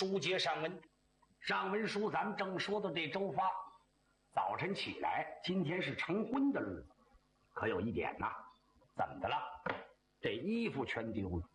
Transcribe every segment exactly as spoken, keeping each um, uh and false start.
书接上文，上文书咱们正说到这周发，早晨起来，今天是成婚的日子，可有一点呐、啊，怎么的了？这衣服全丢了。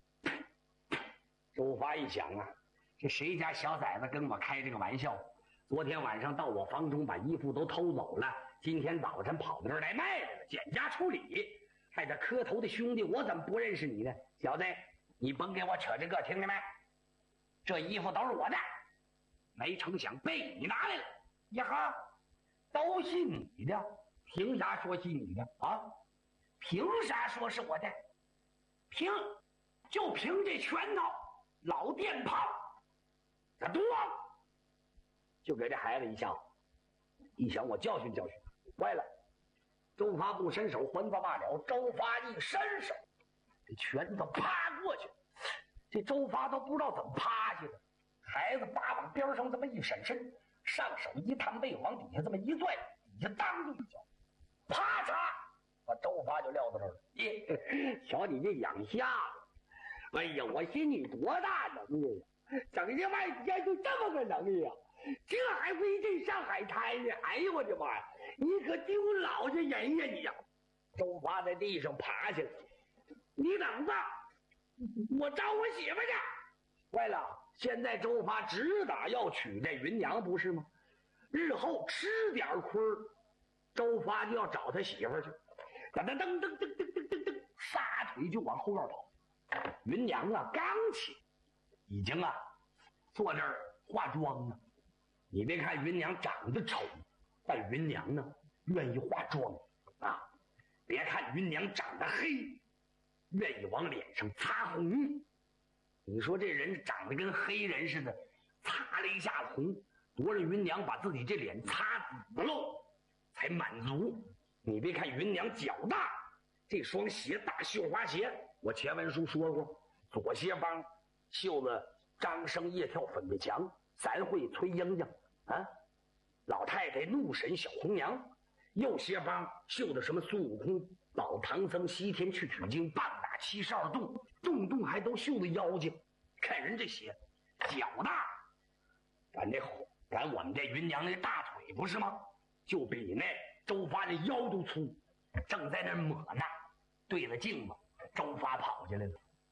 周发一想啊，这谁家小崽子跟我开这个玩笑？昨天晚上到我房中把衣服都偷走了，今天早晨跑到这儿来卖来了，减价处理。害得磕头的兄弟，我怎么不认识你呢？小子，你甭给我扯这个，听见没？这衣服都是我的，没成想被你拿来了。呀哈，都是你的，凭啥说是你的啊？凭啥说是我的？凭，就凭这拳头，老电炮，他多，就给这孩子一下，一想我教训教训，坏了。周发不伸手还他罢了，周发一伸手，这拳头啪过去，这周发都不知道怎么趴下的。孩子叭往边上这么一闪身，上手一探背往底下这么一拽，底下当就一脚，啪嚓，把周发就撂到这儿了。耶，瞧你这养瞎了！哎呀，我心里多大能力呀！整这外家就这么个能力呀！这还威震上海滩呢！哎呦我的妈呀！你可丢老实人呀你呀！周发在地上爬下来，你等着，我找我媳妇去。坏了，现在周发只打要娶这芸娘不是吗？日后吃点亏，周发就要找他媳妇去。噔噔噔噔噔噔噔噔噔，撒腿就往后院跑。芸娘啊，刚起，已经啊坐这儿化妆呢。你别看芸娘长得丑，但芸娘呢愿意化妆啊。别看芸娘长得黑，愿意往脸上擦红。你说这人长得跟黑人似的，擦了一下子红，多少芸娘把自己这脸擦紫喽才满足。你别看芸娘脚大，这双鞋大绣花鞋，我前文书说过，左鞋帮绣了张生夜跳粉壁墙，三会崔莺莺啊，老太太怒神小红娘，右鞋帮绣的什么孙悟空、保唐僧西天去取经、棒打七十二洞，洞洞还都绣的妖精。看人这鞋，脚大，咱这咱我们这芸娘那大腿不是吗？就比那周发这腰都粗，正在那抹呢。对着镜子，周发跑进来了。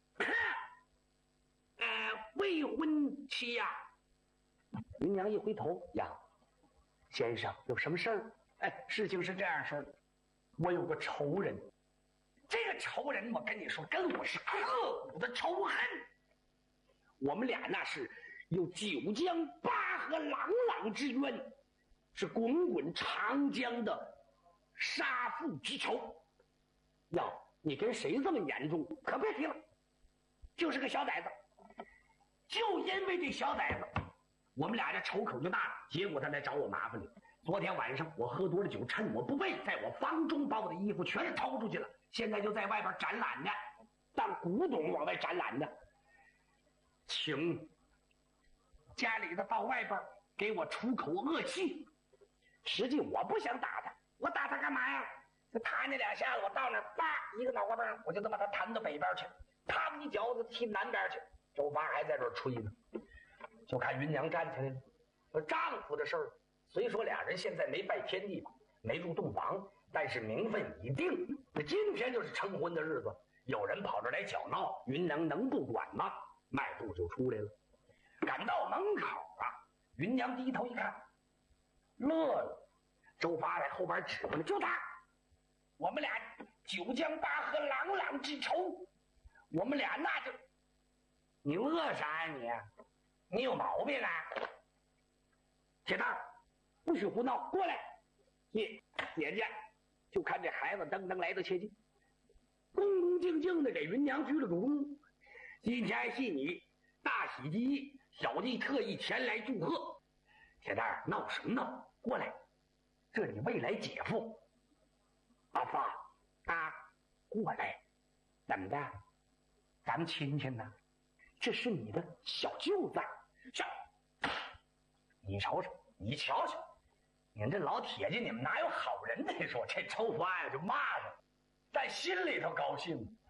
呃，未婚妻呀、啊。芸娘一回头呀，先生有什么事儿？哎，事情是这样式的，我有个仇人，这个仇人我跟你说，跟我是刻骨的仇恨。我们俩那是有九江八河朗朗之冤，是滚滚长江的杀父之仇。呀，你跟谁这么严重？可别提了，就是个小崽子，就因为这小崽子，我们俩这仇口就大了。结果他来找我麻烦了。昨天晚上我喝多了酒，趁我不备，在我房中把我的衣服全是偷出去了，现在就在外边展览呢，当古董往外展览呢。请家里的到外边给我出口恶气。实际我不想打他，我打他干嘛呀？就弹那两下子，我到那儿叭一个脑瓜崩，我就能把他弹到北边去，啪一脚就踢南边去。周发还在这儿吹呢，就看芸娘站起来了，说丈夫的事儿，虽说俩人现在没拜天地，没入洞房，但是名分已定，那今天就是成婚的日子，有人跑这来搅闹，芸娘能不管吗？迈步就出来了，赶到门口啊，芸娘低头一看，乐了。周发在后边指着呢，就他，我们俩九江八河朗朗之仇，我们俩那就，你乐啥呀你？你有毛病啊！铁蛋儿，不许胡闹，过来！你姐姐，就看这孩子噔噔来到切近，恭恭敬敬的给芸娘鞠了个躬。今天系你大喜之日，小弟特意前来祝贺。铁蛋儿，闹什么闹？过来，这你未来姐夫阿发啊，过来，怎么的？咱们亲戚呢？这是你的小舅子，小，你瞅瞅，你瞧瞧，你们这老铁家，你们哪有好人呢？说这周发呀就骂他，但心里头高兴。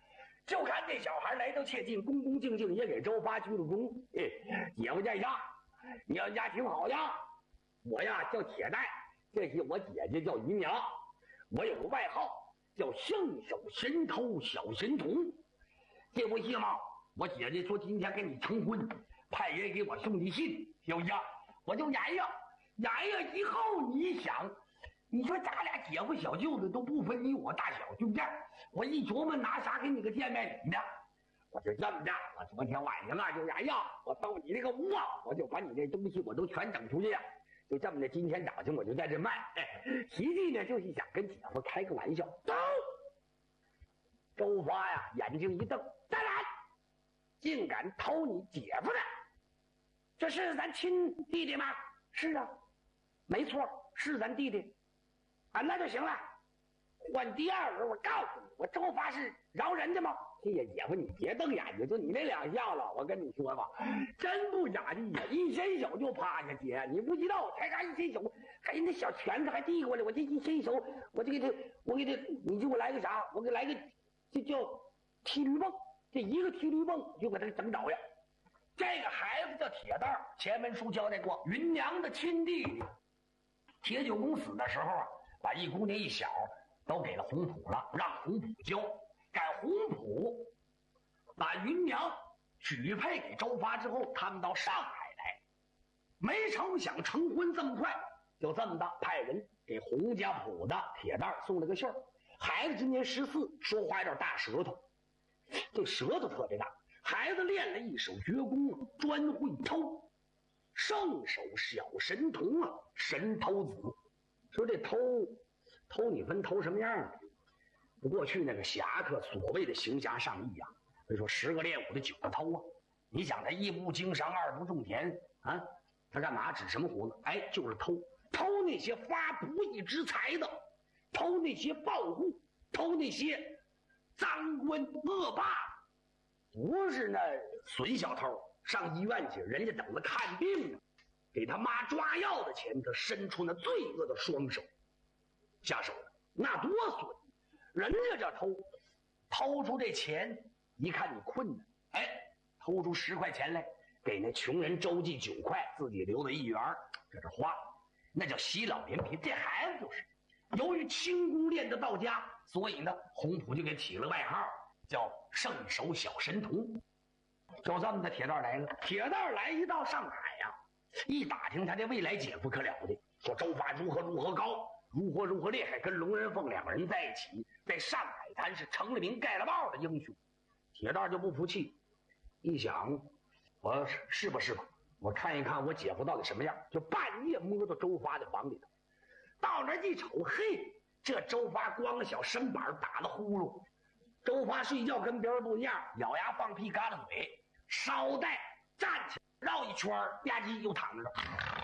就看这小孩来到切近，恭恭敬敬也给周发鞠了躬。哎，姐夫在家，你要家挺好呀。我呀叫铁蛋，这是我姐姐叫姨娘，我有个外号叫圣手神偷小神童。这不行吗？我姐姐说今天跟你成婚，派人给我送的信，小姨，我就演呀演呀。以后你想，你说咱俩姐夫小舅子都不分你我大小，对不对？我一琢磨拿啥给你个见面礼呢？我就这么着，我昨天晚上啊就演呀，我到你这个屋啊，我就把你这东西我都全整出去了。就这么的，今天早上我就在这卖，哎，实际呢就是想跟姐夫开个玩笑。走，周发呀，眼睛一瞪，当然，竟敢偷你姐夫的，这是咱亲弟弟吗？是啊，没错，是咱弟弟，啊，那就行了。换第二轮，我告诉你，我周发是饶人的吗？哎呀，姐夫，你别瞪眼睛，就你那两下子，我跟你说吧，真不咋地呀，一伸手就趴下。姐，你不知道，才刚一伸手，还那小拳头还递过来，我这一伸手，我就给他，我给他，你就给我来个啥？我给来个，这叫踢驴蹦，这一个踢驴蹦就给他整倒呀。这个孩子叫铁蛋儿，前文书交代过，芸娘的亲弟弟。铁九公死的时候啊，把一姑娘一小都给了洪普了，让洪普教。赶洪普把芸娘许配给周发之后，他们到上海来，没成想成婚这么快，就这么的派人给洪家堡的铁蛋送了个信儿。孩子今年十四，说话有点大舌头，这舌头特别大。孩子练了一手绝功，专会偷，圣手小神童啊，神偷子。说这偷，偷你分偷什么样的？过去那个侠客所谓的行侠仗义啊，所以说十个练武的九个偷啊。你想他一不经商二不种田啊，他干嘛指什么胡子？哎，就是偷，偷那些发不义之财的，偷那些暴户，偷那些赃官恶霸，不是那损小偷上医院去，人家等着看病呢，给他妈抓药的钱，他伸出那罪恶的双手下手了，那多损！人家这偷，偷出这钱，一看你困难，哎，偷出十块钱来，给那穷人周济九块，自己留了一元，在这花，那叫喜老连贫。这孩子就是，由于轻功练得到家，所以呢，洪普就给起了外号，叫圣手小神童。就这么的，铁蛋来了。铁蛋来一到上海呀、啊，一打听他这未来姐夫可了得，说周发如何如何高。如何如何厉害，跟龙人凤两个人在一起，在上海滩是成了名盖了帽的英雄。铁蛋就不服气，一想，我是吧是吧，我看一看我姐夫到底什么样。就半夜摸到周发的房里头，到那一瞅，嘿，这周发光个小身板打了呼噜。周发睡觉跟别人不一样，咬牙放屁嘎了嘴，捎带站起来绕一圈，吧唧又躺着了。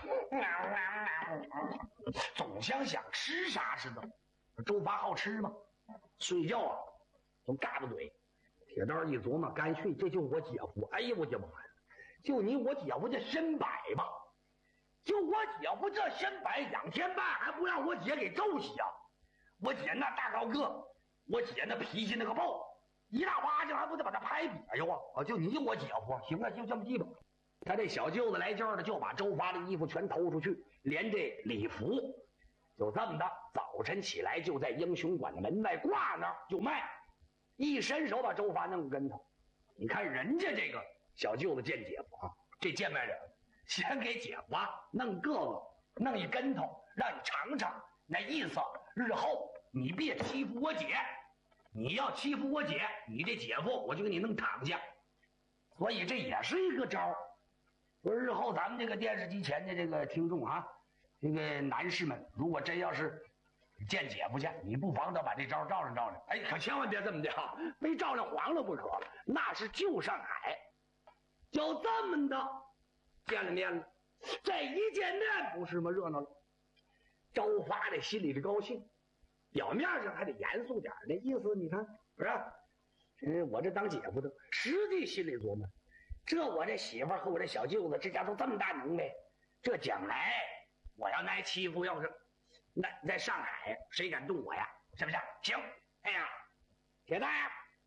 总想想吃啥似的。周发好吃吗？睡觉啊，都嘎巴嘴。铁蛋一琢磨，干脆这就是我姐夫。哎呀，我的妈呀！就你我姐夫这身摆吧，就我姐夫这身摆，两天半还不让我姐给揍死啊！我姐那大高个，我姐那脾气那个暴，一大巴掌还不得把他拍瘪呀！我就你我姐夫，行啊，就这么地吧。他这小舅子来劲儿的，就把周发的衣服全偷出去，连这礼服，就这么的。早晨起来就在英雄馆的门外挂那儿就卖，一伸手把周发弄个跟头。你看人家这个小舅子见姐夫啊，这见面人先给姐夫啊弄个个，弄一跟头，让你尝尝那意思。日后你别欺负我姐，你要欺负我姐，你这姐夫我就给你弄躺下。所以这也是一个招儿。说日后咱们这个电视机前的这个听众啊，这个男士们，如果真要是见姐夫去，你不妨得把这招照亮照亮。哎，可千万别这么的，非照亮黄了不可。那是旧上海，就这么的见了面了。这一见面不是吗？热闹了。周发这心里是高兴，表面上还得严肃点，那意思你看，不是？嗯，我这当姐夫的，实际心里琢磨。这我这媳妇儿和我这小舅子，这家都这么大能耐，这将来我要挨欺负，要是那在上海谁敢动我呀？是不是？行，哎呀，铁蛋呀，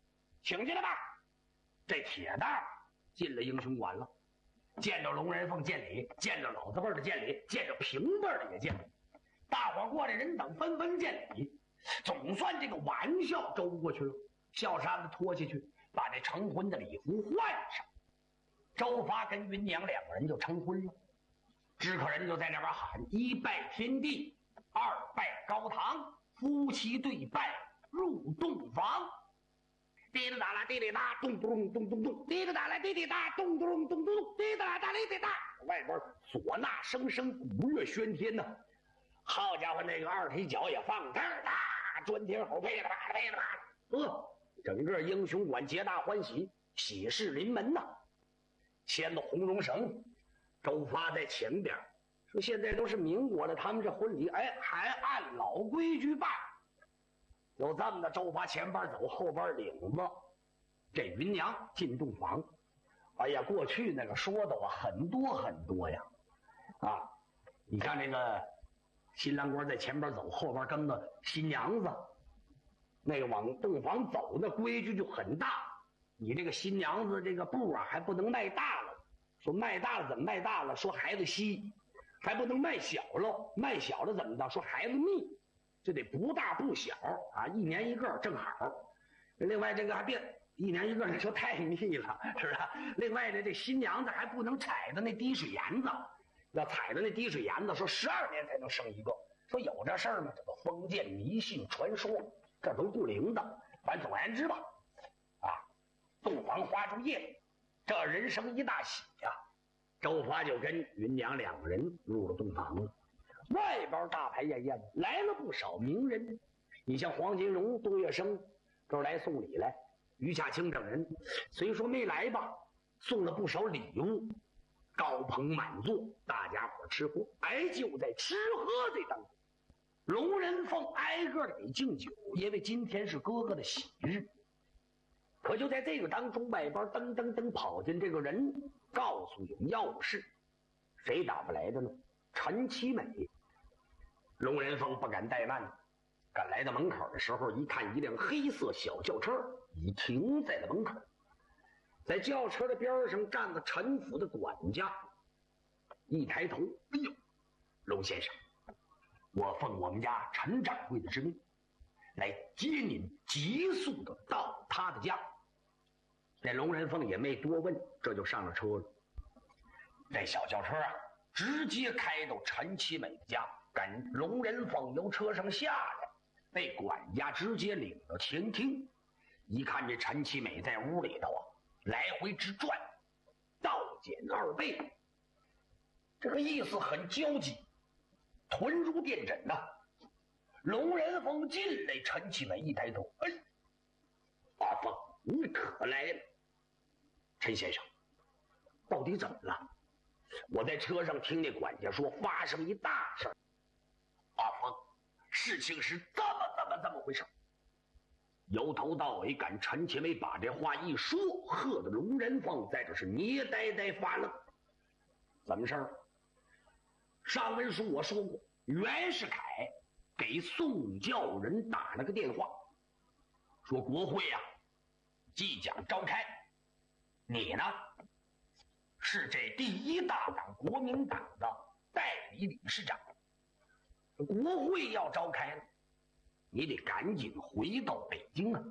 请进来吧。这铁蛋儿进了英雄馆了，见着龙人凤见礼，见着老字辈的见礼，见着平辈的也见礼。大伙过来人等纷纷见礼，总算这个玩笑周过去了。孝衫子脱下去，把这成婚的礼服换上。周发跟芸娘两个人就成婚了。知客人就在那边喊：一拜天地，二拜高堂，夫妻对拜入洞房。滴哩哒啦滴哩哒，咚咚咚咚咚，滴哩哒啦滴哩哒，咚咚咚咚咚，滴哒哒滴哩哒。外边唢呐声声，鼓乐喧天呐。好家伙，那个二踢脚也放这儿啦，专天吼噼里啪啦噼里啪啦，呃，整个英雄馆皆大欢喜，喜事临门呐。牵了红绒绳，周发在前边说：“现在都是民国了，他们这婚礼，哎，还按老规矩办。”有这么的，周发前边走，后边领子。这芸娘进洞房，哎呀，过去那个说的啊，很多很多呀，啊，你看这个新郎官在前边走，后边跟着新娘子，那个往洞房走的规矩就很大。你这个新娘子这个步啊，还不能迈大了。说迈大了怎么迈大了？说孩子稀，还不能迈小了。迈小了怎么的？说孩子密。这得不大不小啊，一年一个正好。另外这个还别一年一个，那说太密了，是吧？另外呢，这新娘子还不能踩的那滴水沿子，要踩的那滴水沿子，说十二年才能生一个。说有这事儿吗？这个封建迷信传说，这都不灵的。反正总而言之吧，啊，洞房花烛夜，这人生一大喜呀、啊。周发就跟芸娘两个人入了洞房了。外边大排宴宴，来了不少名人。你像黄金荣、杜月笙，这儿来送礼来；于夏青等人虽说没来吧，送了不少礼物，高朋满座，大家伙吃喝。哎，就在吃喝这当中，龙人凤挨个的给敬酒，因为今天是哥哥的喜日。可就在这个当中，外边噔噔噔跑进这个人，告诉有要事。谁打发来的呢？陈其美。龙人凤不敢怠慢，赶来到门口的时候，一看一辆黑色小轿车已停在了门口，在轿车的边上站着陈府的管家。一抬头，哎呦，龙先生，我奉我们家陈掌柜的之命，来接您急速的到他的家。这龙人凤也没多问，这就上了车了。这小轿车啊，直接开到陈其美的家，赶龙人凤由车上下来，被管家直接领到前厅。一看这陈其美在屋里头啊，来回直转，倒减二倍，这个意思很焦急，臀如电枕呐、啊。龙人凤进来，陈其美一抬头，哎，阿凤，你可来了。陈先生，到底怎么了？我在车上听那管家说发生一大事儿。阿凤，事情是这么这么这么回事。由头到尾赶陈其美把这话一说，喝得龙人凤在这是捏呆呆发愣。怎么事儿？上文书我说过，袁世凯给宋教仁打了个电话，说国会啊即将召开，你呢是这第一大党国民党的代理理事长，国会要召开了，你得赶紧回到北京啊。